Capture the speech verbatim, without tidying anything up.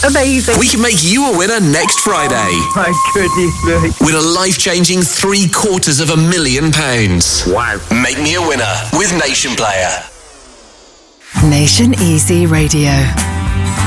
Amazing. We can make you a winner next Friday. My goodness me. Win a life-changing three quarters of a million pounds. Wow. Make me a winner with Nation Player. Nation Easy Radio.